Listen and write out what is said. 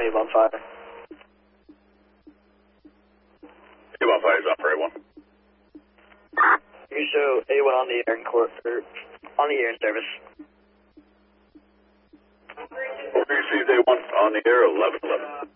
A1 fire. A1 fire is off for A1. You show A1 on the air in court, or on the air in service. We received A1 on the air, 1111.